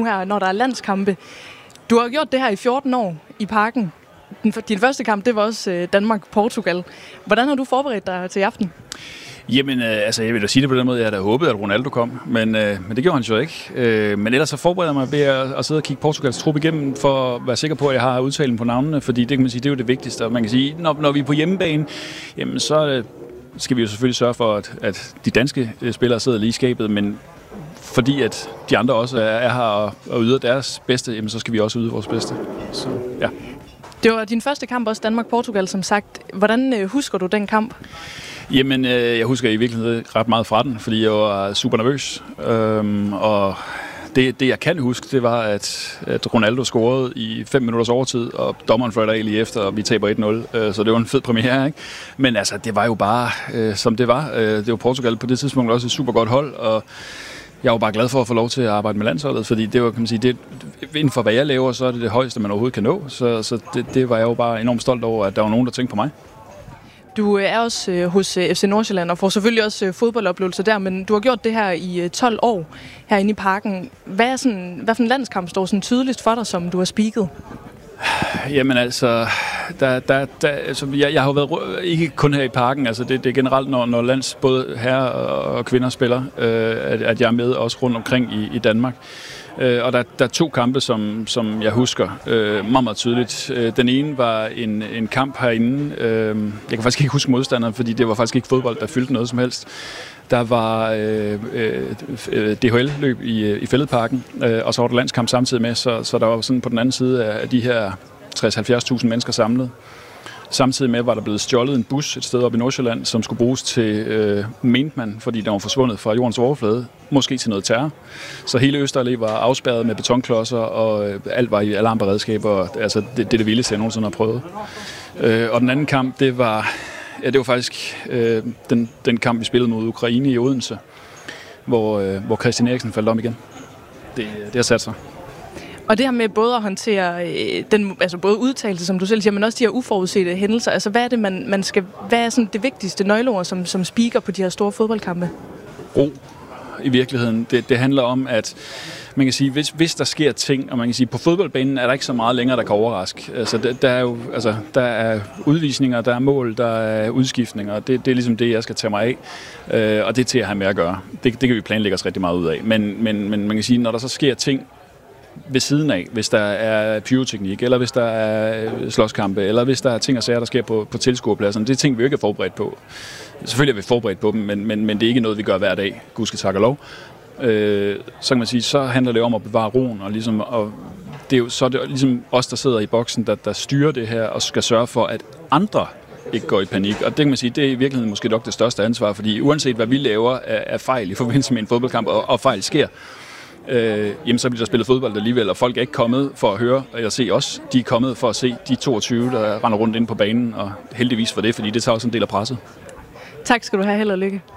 nu her, når der er landskampe. Du har gjort det her i 14 år i Parken. Din første kamp, det var også Danmark-Portugal. Hvordan har du forberedt dig til i aften? Jamen, jeg vil da sige det på den måde, jeg havde håbet, at Ronaldo kom, men det gjorde han jo ikke. Men ellers så forbereder jeg mig ved at sidde og kigge Portugals trup igennem, for at være sikker på, at jeg har udtalen på navnene, fordi det kan man sige, det er jo det vigtigste. Og man kan sige, når vi er på hjemmebane, jamen så skal vi jo selvfølgelig sørge for, at de danske spillere sidder lige i skabet, men fordi at de andre også er her og yder deres bedste, jamen så skal vi også yde vores bedste. Så, ja. Det var din første kamp, også Danmark-Portugal, som sagt. Hvordan husker du den kamp? Jamen, jeg husker i virkeligheden ret meget fra den, fordi jeg var super nervøs. Og det jeg kan huske, det var, at Ronaldo scorede i 5 minutters overtid, og dommeren fløjter af lige efter, og vi taber 1-0. Så det var en fed premiere, ikke? Men altså, det var jo bare, som det var. Det var Portugal på det tidspunkt også et super godt hold, og jeg var bare glad for at få lov til at arbejde med landsholdet, fordi det var, kan man sige, det, inden for hvad jeg laver, så er det højeste, man overhovedet kan nå. Så det var jeg jo bare enormt stolt over, at der var nogen, der tænkte på mig. Du er også hos FC Nordsjælland og får selvfølgelig også fodboldoplevelser der, men du har gjort det her i 12 år herinde i Parken. Hvad for en landskamp står sådan tydeligst for dig, som du har speaket? Jamen altså, jeg har jo været ikke kun her i Parken, altså det er generelt, når både herrer og kvinder spiller, at jeg er med også rundt omkring i Danmark. Og der er 2 kampe, som jeg husker meget, meget tydeligt. Den ene var en kamp herinde. Jeg kan faktisk ikke huske modstanderen, fordi det var faktisk ikke fodbold, der fyldte noget som helst. Der var DHL-løb i Fælledparken, og så var der landskamp samtidig med, så der var sådan på den anden side af de her 60-70.000 mennesker samlet. Samtidig med var der blevet stjålet en bus et sted oppe i Nordsjælland, som skulle bruges til, mente man, fordi den var forsvundet fra jordens overflade, måske til noget terror. Så hele Østerallé var afspærret med betonklodser, og alt var i alarmberedskaber. Altså, det er det vildeste, jeg nogensinde har prøvet. Og den anden kamp, det var faktisk den kamp, vi spillede mod Ukraine i Odense, hvor Christian Eriksen faldt om igen. Det har sat sig. Og det her med både at håndtere både udtalelse, som du selv siger, men også de her uforudsete hændelser. Altså, hvad er det, man skal... Hvad er sådan det vigtigste nøgleord som speaker på de her store fodboldkampe? Ro. I virkeligheden. Det handler om, at man kan sige, hvis der sker ting, og man kan sige, på fodboldbanen er der ikke så meget længere, der kan overraske. Altså, der er udvisninger, der er mål, der er udskiftninger. Det er ligesom det, jeg skal tage mig af. Og det er til at have med at gøre. Det kan vi planlægge os rigtig meget ud af. Men man kan sige, når der så sker ting ved siden af, hvis der er pyroteknik, eller hvis der er slåskampe, eller hvis der er ting og sager, der sker på tilskuerpladserne. Det er ting, vi jo ikke er forberedt på. Selvfølgelig er vi forberedt på dem, men det er ikke noget, vi gør hver dag, gudske tak og lov. Så kan man sige, så handler det om at bevare roen, og ligesom, det er jo så det er ligesom os, der sidder i boksen, der styrer det her, og skal sørge for, at andre ikke går i panik. Og det kan man sige, det er i virkeligheden måske nok det største ansvar, fordi uanset hvad vi laver af fejl i forbindelse med en fodboldkamp, og fejl sker, jamen så bliver der spillet fodbold alligevel, og folk er ikke kommet for at høre eller se os. De er kommet for at se de 22, der render rundt inde på banen, og heldigvis for det, fordi det tager også en del af presset. Tak skal du have, held og lykke.